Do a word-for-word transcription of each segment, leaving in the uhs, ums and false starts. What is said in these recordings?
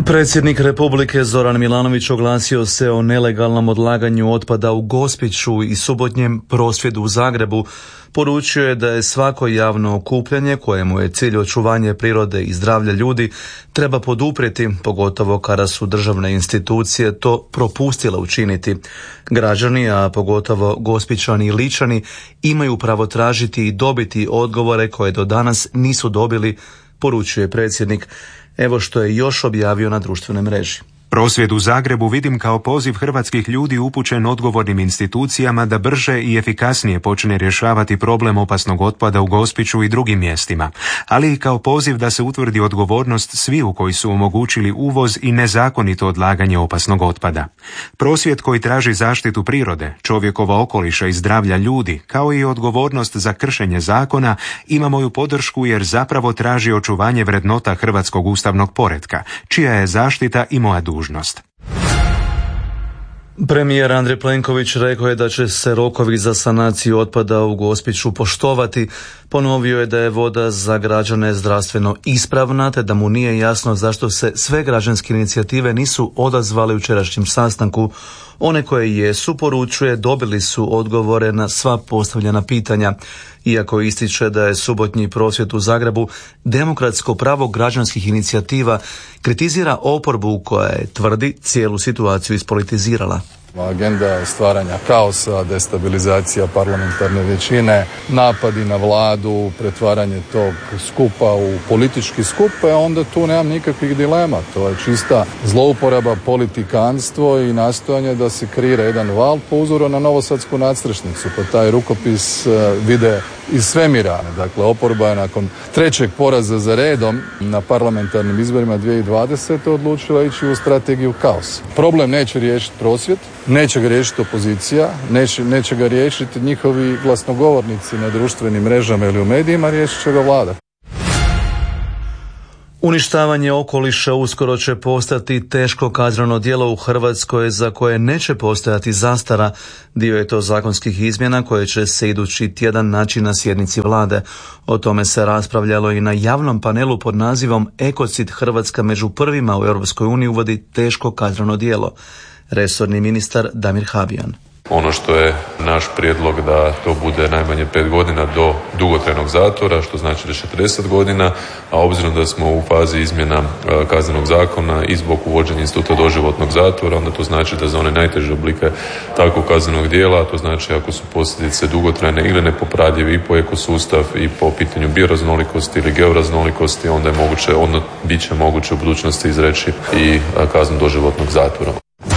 Predsjednik Republike Zoran Milanović oglasio se o nelegalnom odlaganju otpada u Gospiću i subotnjem prosvjedu u Zagrebu. Poručio je da je svako javno okupljanje kojemu je cilj očuvanje prirode i zdravlja ljudi treba poduprijeti, pogotovo kada su državne institucije to propustile učiniti. Građani, a pogotovo Gospićani i Ličani, imaju pravo tražiti i dobiti odgovore koje do danas nisu dobili, poručuje predsjednik. Evo što je još objavio na društvenoj mreži. Prosvjed u Zagrebu vidim kao poziv hrvatskih ljudi upućen odgovornim institucijama da brže i efikasnije počne rješavati problem opasnog otpada u Gospiću i drugim mjestima, ali i kao poziv da se utvrdi odgovornost sviju koji su omogućili uvoz i nezakonito odlaganje opasnog otpada. Prosvjed koji traži zaštitu prirode, čovjekova okoliša i zdravlja ljudi, kao i odgovornost za kršenje zakona, ima moju podršku jer zapravo traži očuvanje vrednota hrvatskog ustavnog poretka, čija je zaštita i moja dužnost. Premijer Andrej Plenković rekao je da će se rokovi za sanaciju otpada u Gospiću poštovati. Ponovio je da je voda za građane zdravstveno ispravna, te da mu nije jasno zašto se sve građanske inicijative nisu odazvale u jučerašnjem sastanku. One koje jesu, poručuje, dobili su odgovore na sva postavljena pitanja. Iako ističe da je subotnji prosvjed u Zagrebu demokratsko pravo građanskih inicijativa, kritizira oporbu koja je, tvrdi, cijelu situaciju ispolitizirala. Agenda stvaranja kaosa, destabilizacija parlamentarne većine, napadi na vladu, pretvaranje tog skupa u politički skup, a onda tu nemam nikakvih dilema. To je čista zlouporaba, politikanstvo i nastojanje da se kreira jedan val po uzoru na novosadsku nadstrešnicu. Pa taj rukopis vide iz svemira. Dakle, oporba je nakon trećeg poraza za redom na parlamentarnim izborima dvije tisuće dvadesete odlučila ići u strategiju kaosa. Problem neće riješiti prosvjed, neće ga riješiti opozicija, neće, neće ga riješiti njihovi glasnogovornici na društvenim mrežama ili u medijima, riješit će ga vlada. Uništavanje okoliša uskoro će postati teško kazneno djelo u Hrvatskoj za koje neće postojati zastara. Dio je to zakonskih izmjena koje će se idući tjedan naći na sjednici vlade. O tome se raspravljalo i na javnom panelu pod nazivom Ekocid Hrvatska među prvima u Europskoj uniji uvodi teško kazneno djelo. Resorni ministar Damir Habijan. Ono što je naš prijedlog da to bude najmanje pet godina do dugotrajnog zatvora, što znači da četrdeset godina, a obzirom da smo u fazi izmjena kaznenog zakona i zbog uvođenja instituta doživotnog zatvora, onda to znači da za one najteže oblike takvog kaznenog djela, to znači ako su posljedice dugotrajne ili nepopravljive i po ekosustav i po pitanju bioraznolikosti ili georaznolikosti, onda je moguće, onda bit će moguće u budućnosti izreći i kaznu doživotnog zatvora.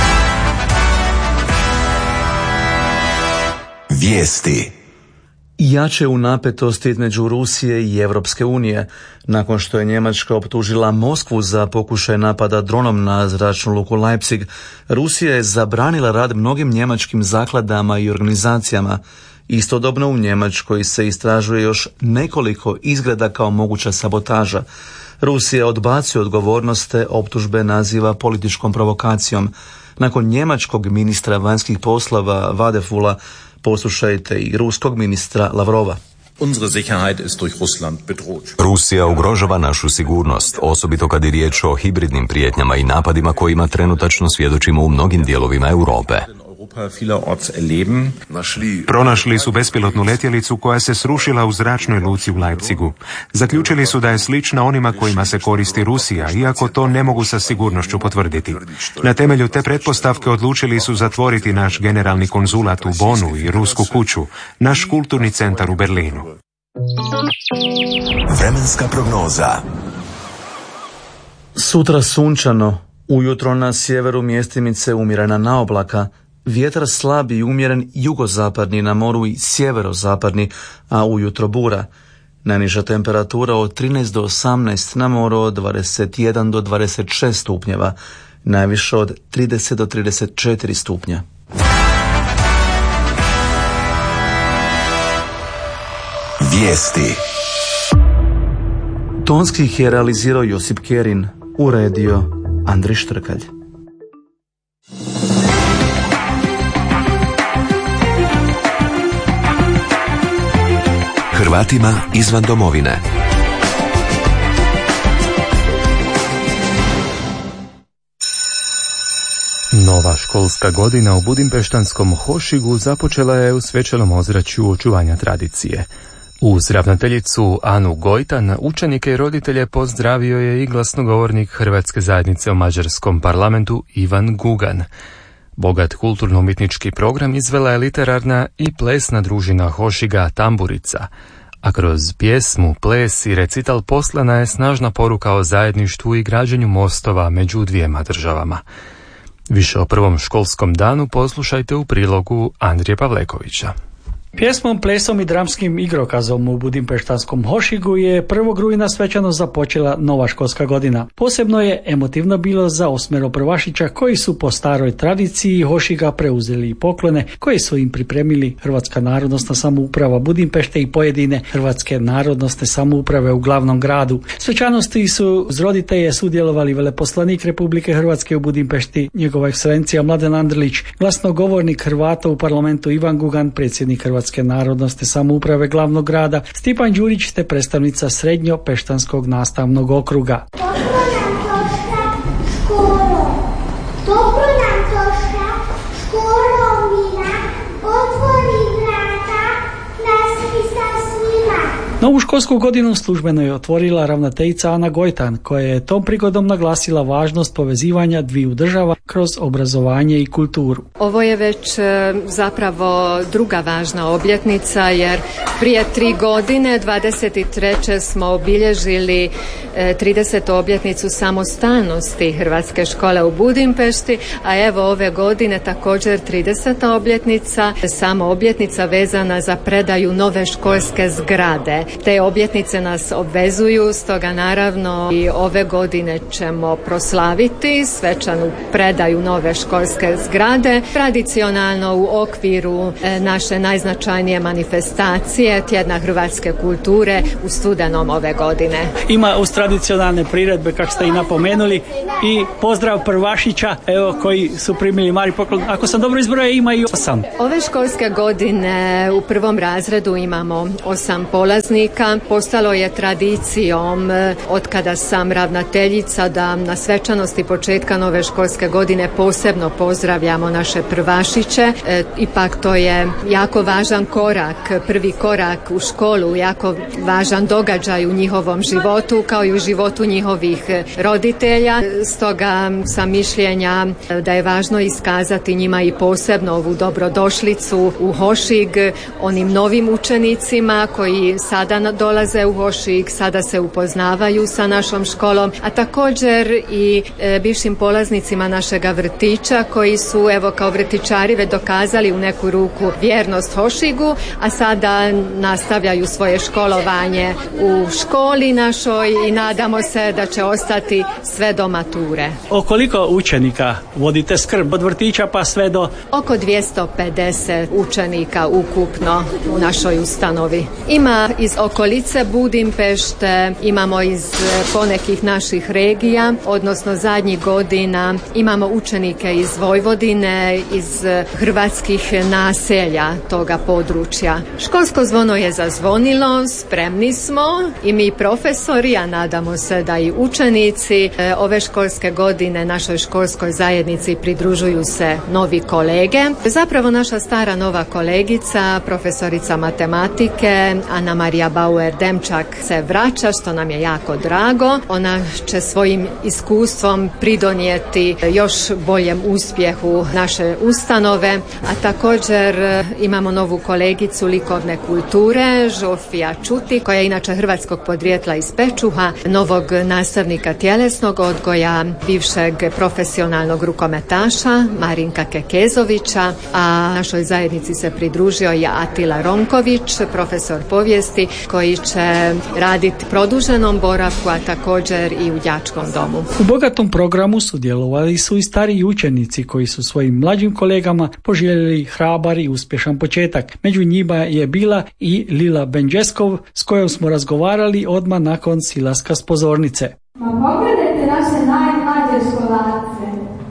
Vijesti. Jače u napetosti između Rusije i Europske unije. Nakon što je Njemačka optužila Moskvu za pokušaj napada dronom na zračnu luku Leipzig, Rusija je zabranila rad mnogim njemačkim zakladama i organizacijama. Istodobno u Njemačkoj se istražuje još nekoliko izgleda kao moguća sabotaža. Rusija odbacuje odgovornost te optužbe naziva političkom provokacijom. Nakon njemačkog ministra vanjskih poslova Vadefula, poslušajte i ruskog ministra Lavrova. Rusija ugrožava našu sigurnost, osobito kad je riječ o hibridnim prijetnjama i napadima kojima trenutačno svjedočimo u mnogim dijelovima Europe. Pronašli su bespilotnu letjelicu koja se srušila u zračnoj luci u Leipzigu. Zaključili su da je slična onima kojima se koristi Rusija, iako to ne mogu sa sigurnošću potvrditi. Na temelju te pretpostavke odlučili su zatvoriti naš generalni konzulat u Bonu i rusku kuću, naš kulturni centar u Berlinu. Vremenska prognoza. Sutra sunčano, ujutro na sjeveru mjestimice umjerena naoblaka, vjetar slab i umjeren jugozapadni na moru i sjeverozapadni, a ujutro bura. Najniža temperatura od trinaest do osamnaest, na moru od dvadeset jedan do dvadeset šest stupnjeva, najviše od trideset do trideset četiri stupnja. Vijesti. Tonski ih je realizirao Josip Kerin, uredio Andrij Štrkalj. Hrvatima izvan domovine. Nova školska godina u budimpeštanskom Hošigu započela je u svečanom ozračju očuvanja tradicije. Uz ravnateljicu Anu Gojtan, učenike i roditelje pozdravio je i glasnogovornik Hrvatske zajednice u mađarskom parlamentu Ivan Gugan. Bogat kulturno-umjetnički program izvela je literarna i plesna družina Hošiga Tamburica, a kroz pjesmu, ples i recital poslana je snažna poruka o zajedništvu i građenju mostova među dvijema državama. Više o prvom školskom danu poslušajte u prilogu Andrije Pavlekovića. Pjesmom, plesom i dramskim igrokazom u budimpeštanskom Hošigu je prvog rujna svečano započela nova školska godina. Posebno je emotivno bilo za osmero prvašića koji su po staroj tradiciji Hošiga preuzeli poklone koje su im pripremili Hrvatska narodnosna samouprava Budimpešte i pojedine hrvatske narodnosne samouprave u glavnom gradu. Svečanosti su uz roditelje sudjelovali veleposlanik Republike Hrvatske u Budimpešti, njegova ekscelencija Mladen Andrlić, glasnogovornik Hrvata u parlamentu Ivan Gugan, predsjednik Hrvatske narodnosne samouprave glavnog grada Stipan Đurić te predstavnica Srednjopeštanskog nastavnog okruga. Novu školsku godinu službeno je otvorila ravnateljica Ana Gojtan, koja je tom prigodom naglasila važnost povezivanja dviju država kroz obrazovanje i kulturu. Ovo je već zapravo druga važna obljetnica, jer prije tri godine, dvadeset treće smo obilježili tridesetu obljetnicu samostalnosti Hrvatske škole u Budimpešti, a evo ove godine također trideseta obljetnica, samo obljetnica vezana za predaju nove školske zgrade. Te obljetnice nas obvezuju, stoga naravno i ove godine ćemo proslaviti svečanu predaju nove školske zgrade, tradicionalno u okviru naše najznačajnije manifestacije Tjedna hrvatske kulture u studenom ove godine. Ima uz tradicionalne priredbe, kako ste i napomenuli, i pozdrav prvašića, evo, koji su primili mali poklon. Ako sam dobro izbrojao, ima i osam. Ove školske godine u prvom razredu imamo osam polaznika. Postalo je tradicijom od kada sam ravnateljica da na svečanosti početka nove školske godine posebno pozdravljamo naše prvašiće. E, ipak to je jako važan korak, prvi korak u školu, jako važan događaj u njihovom životu kao i u životu njihovih roditelja. Stoga sam mišljenja da je važno iskazati njima i posebno ovu dobrodošlicu u Hošig, onim novim učenicima koji sada dolaze u Hošig, sada se upoznavaju sa našom školom, a također i e, bivšim polaznicima našega vrtića koji su evo kao vrtićari već dokazali u neku ruku vjernost Hošigu, a sada nastavljaju svoje školovanje u školi našoj i nadamo se da će ostati sve do mature. O koliko učenika vodite skrb od vrtića pa sve do... Oko dvjesto pedeset učenika ukupno u našoj ustanovi. Ima iz okolice Budimpešte, imamo iz ponekih naših regija, odnosno zadnjih godina imamo učenike iz Vojvodine, iz hrvatskih naselja toga područja. Školsko zvono je zazvonilo, spremni smo i mi profesori, a nadamo se da i učenici ove školske godine našoj školskoj zajednici pridružuju se novi kolege. Zapravo naša stara nova kolegica, profesorica matematike Ana Marija Bauer-Demčak se vraća, što nam je jako drago. Ona će svojim iskustvom pridonijeti još boljem uspjehu naše ustanove, a također imamo novu kolegicu likovne kulture, Žofija Čuti, koja je inače hrvatskog podrijetla iz Pečuha, novog nastavnika tjelesnog odgoja, bivšeg profesionalnog rukometaša Marinka Kekezovića, a našoj zajednici se pridružio i Atila Ronković, profesor povijesti, koji će raditi produženom boravku, a također i u đačkom domu. U bogatom programu sudjelovali su i stariji učenici koji su svojim mlađim kolegama poželjeli hrabar i uspješan početak. Među njima je bila i Lila Benđeskov, s kojom smo razgovarali odmah nakon silaska s pozornice. Ma pogledajte naše najmlađe školarce.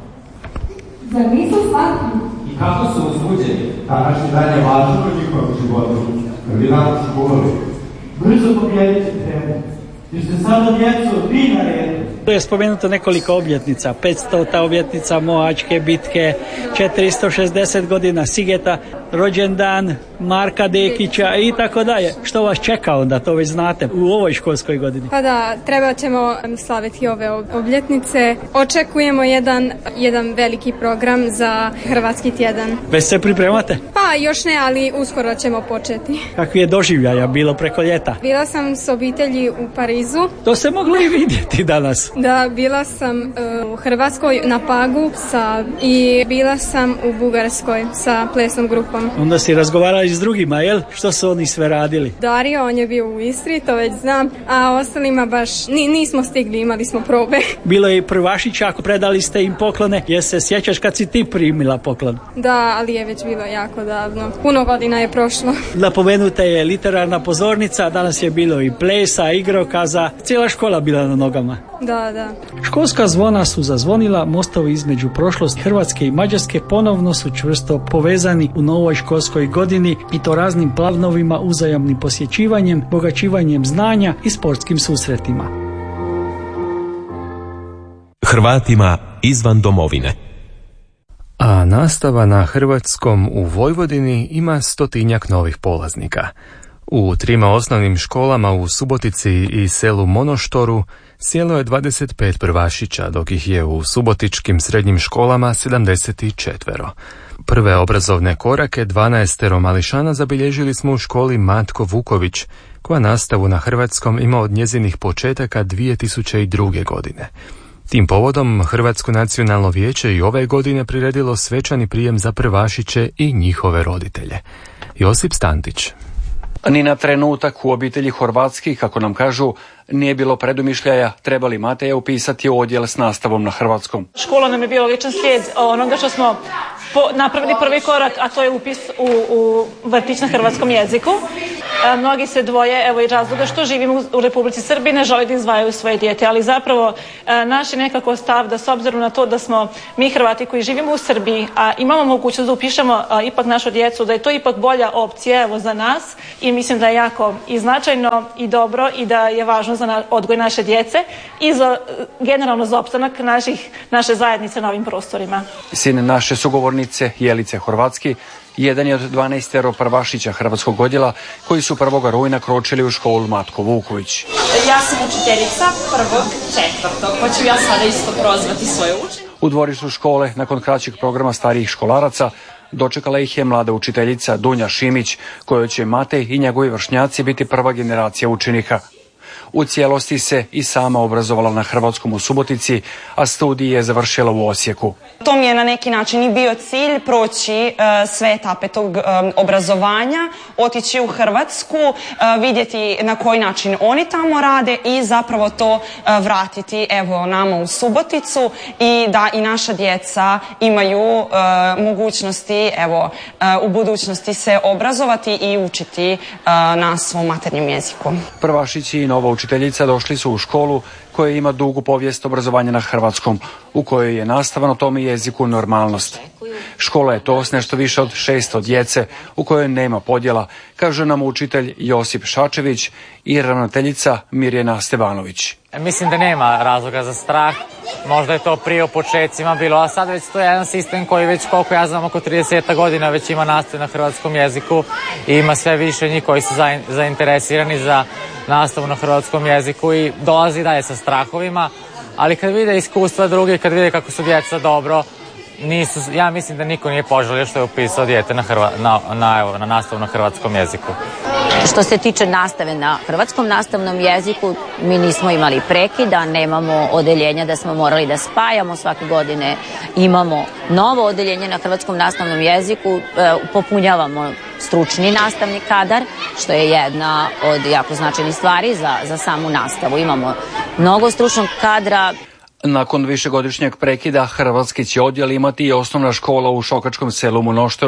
Zar nisu slatki? I kako su uzbuđeni? Današnji dan je važan u njihovom životu. Kandidat škole. Brzo pobijedite temu, jer ste sada djeco vi na redu. Tu je spomenuto nekoliko obljetnica, petstota obljetnica Mohačke bitke, četiristo šezdeset godina Sigeta, rođendan Marka Dekića i tako dalje. Što vas čeka onda, to već znate, u ovoj školskoj godini? Pa da, treba ćemo slaviti ove obljetnice. Očekujemo jedan, jedan veliki program za Hrvatski tjedan. Već se pripremate? Pa još ne, ali uskoro ćemo početi. Kakvi je doživljaja bilo preko ljeta? Bila sam s obitelji u Parizu. To se moglo i vidjeti danas. Da, bila sam uh, u Hrvatskoj na Pagu sa, i bila sam u Bugarskoj sa plesnom grupom. Onda si razgovarali s drugima, jel? Što su oni sve radili? Dario, on je bio u Istri, to već znam, a ostalima baš ni, nismo stigli, imali smo probe. Bilo je i prvašića, ako predali ste im poklone, jer se sjećaš kad si ti primila poklon? Da, ali je već bilo jako davno. Puno godina je prošlo. Napomenuta je literarna pozornica, danas je bilo i plesa, igrokaza, cijela škola bila na nogama. Da, da. Školska zvona su zazvonila, mostovi između prošlosti Hrvatske i Mađarske ponovno su čvrsto povezani u novoj školskoj godini i to raznim plavnovima, uzajamnim posjećivanjem, bogaćivanjem znanja i sportskim susretima. Hrvatima izvan domovine. A nastava na hrvatskom u Vojvodini ima stotinjak novih polaznika. U trima osnovnim školama u Subotici i selu Monoštoru sjelo je dvadeset pet prvašića, dok ih je u subotičkim srednjim školama sedamdeset četiri. Prve obrazovne korake dvanaestero mališana zabilježili smo u školi Matko Vuković, koja nastavu na hrvatskom ima od njezinih početaka dvije tisuće druge. godine. Tim povodom Hrvatsko nacionalno vijeće i ove godine priredilo svečani prijem za prvašiće i njihove roditelje. Josip Stantić. Ni na trenutak u obitelji Horvatskih, kako nam kažu, nije bilo predumišljaja treba li Mateja upisati u odjel s nastavom na hrvatskom. Škola nam je bio logičan slijed onoga što smo po, napravili prvi korak, a to je upis u, u vrtić na hrvatskom jeziku. E, mnogi se dvoje, evo i razloga što živimo u, u Republici Srbiji, ne žele da izdvajaju svoje dijete, ali zapravo e, naš je nekako stav da s obzirom na to da smo mi Hrvati koji živimo u Srbiji, a imamo mogućnost da upišemo a, ipak našu djecu, da je to ipak bolja opcija evo za nas i mislim da je jako i značajno i dobro i da je važno za na, odgoj naše djece i za, generalno za opstanak naših, naše zajednice na ovim prostorima. Sin naše sugovornice Jelice Horvatski jedan je od dvanaestero prvašića hrvatskog odjela koji su prvog rujna kročili u školu Matko Vuković. Ja sam učiteljica prvog četvrtog, pa ću ja sada isto prozvati svoje učenje. U dvorištu škole, nakon kraćeg programa starijih školaraca, dočekala ih je mlada učiteljica Dunja Šimić, kojoj će Matej i njegovi vršnjaci biti prva generacija učenika. U cijelosti se i sama obrazovala na hrvatskom u Subotici, a studij je završila u Osijeku. To mi je na neki način i bio cilj proći uh, sve etape tog um, obrazovanja, otići u Hrvatsku, uh, vidjeti na koji način oni tamo rade i zapravo to uh, vratiti evo nama u Suboticu i da i naša djeca imaju uh, mogućnosti evo uh, u budućnosti se obrazovati i učiti uh, na svom maternjem jeziku. Prvašići i nova učiteljica došli su u školu koja ima dugu povijest obrazovanja na hrvatskom, u kojoj je nastava na tom jeziku normalnost. Škola je to s nešto više od šesto djece, u kojoj nema podjela, kaže nam učitelj Josip Šačević i ravnateljica Mirjana Stevanović. Mislim da nema razloga za strah, možda je to prije u početcima bilo, a sad već to je jedan sistem koji već, koliko ja znam, oko trideset godina već ima nastavu na hrvatskom jeziku i ima sve više njih koji su zainteresirani za nastavu na hrvatskom jeziku i dolazi dalje sa strahovima, ali kad vide iskustva drugi, kad vide kako su djeca dobro, nisu, ja mislim da niko nije poželio što je upisao dijete na, hrva, na, na, evo, na nastavu na hrvatskom jeziku. Što se tiče nastave na hrvatskom nastavnom jeziku, mi nismo imali prekida, nemamo odeljenja da smo morali da spajamo, svake godine imamo novo odeljenje na hrvatskom nastavnom jeziku, e, popunjavamo stručni nastavni kadar, što je jedna od jako značajnih stvari za, za samu nastavu. Imamo mnogo stručnog kadra. Nakon višegodišnjeg prekida hrvatski će odjel imati i osnovna škola u šokačkom selu Monoštoru.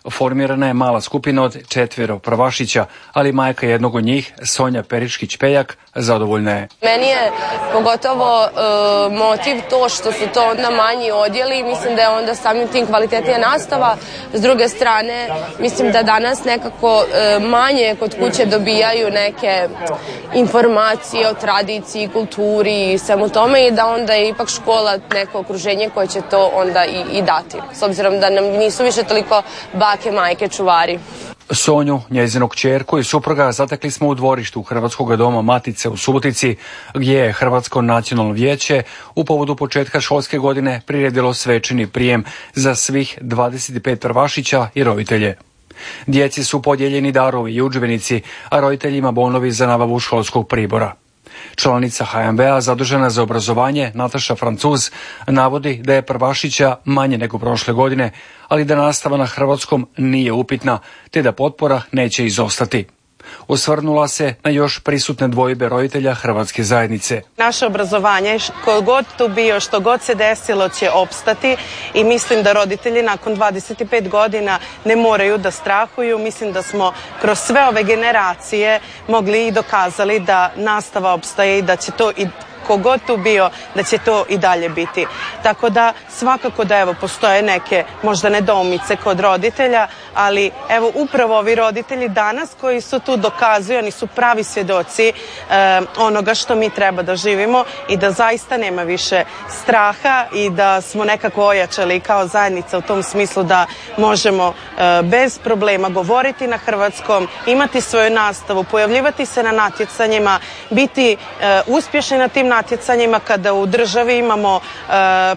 Formirana je mala skupina od četvero prvašića, ali majka jednog od njih, Sonja Periškić-Pejak, zadovoljna je. Meni je pogotovo e, motiv to što su to onda manji odjeli, mislim da je onda samim tim kvalitetnija nastava. S druge strane, mislim da danas nekako e, manje kod kuće dobijaju neke informacije o tradiciji, kulturi i svemu tome i da onda je ipak škola neko okruženje koje će to onda i, i dati. S obzirom da nam nisu više toliko bake, majke, čuvari. Sonju, njezinu kćerku i supruga zatekli smo u dvorištu Hrvatskog doma Matice u Subotici, gdje je Hrvatsko nacionalno vijeće u povodu početka školske godine priredilo svečani prijem za svih dvadeset pet prvašića i roditelje. Djeci su podijeljeni darovi i udžbenici, a roditeljima bonovi za nabavu školskog pribora. Članica H M B-a zadužena za obrazovanje Nataša Francuz navodi da je prvašića manje nego prošle godine, ali da nastava na hrvatskom nije upitna, te da potpora neće izostati. Osvrnula se na još prisutne dvojbe roditelja hrvatske zajednice. Naše obrazovanje, ko god tu bio, što god se desilo, će opstati i mislim da roditelji nakon dvadeset pet godina ne moraju da strahuju. Mislim da smo kroz sve ove generacije mogli i dokazali da nastava opstaje i da će to i kogod tu bio, da će to i dalje biti. Tako da svakako da evo postoje neke možda nedoumice kod roditelja, ali evo upravo ovi roditelji danas koji su tu dokazuju, oni su pravi svjedoci e, onoga što mi treba da živimo i da zaista nema više straha i da smo nekako ojačali kao zajednica u tom smislu da možemo e, bez problema govoriti na hrvatskom, imati svoju nastavu, pojavljivati se na natjecanjima, biti e, uspješni na tim natjecanjima kada u državi imamo e,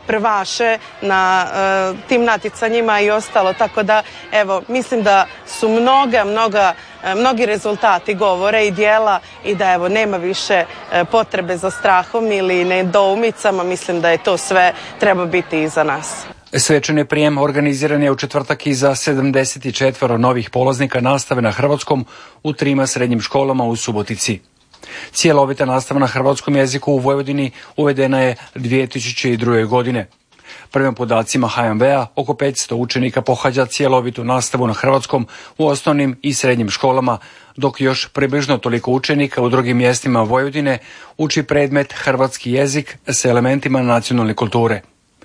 prvaše na e, tim natjecanjima i ostalo, tako da evo mislim da su mnoga, mnoga e, mnogi rezultati govore i dijela i da evo nema više e, potrebe za strahom ili nedoumicama, mislim da je to sve treba biti iza nas. Svečani prijem organiziran je u četvrtak i za sedamdeset četiri novih polaznika nastave na hrvatskom u trima srednjim školama u Subotici. Cjelovita nastava na hrvatskom jeziku u Vojvodini uvedena je dvije tisuće druge. godine. Prvim podacima H M B-a oko petsto učenika pohađa cjelovitu nastavu na hrvatskom u osnovnim i srednjim školama, dok još približno toliko učenika u drugim mjestima Vojvodine uči predmet hrvatski jezik s elementima nacionalne kulture.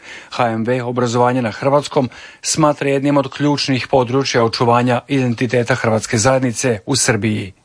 H M B obrazovanje na hrvatskom smatra jednim od ključnih područja očuvanja identiteta hrvatske zajednice u Srbiji.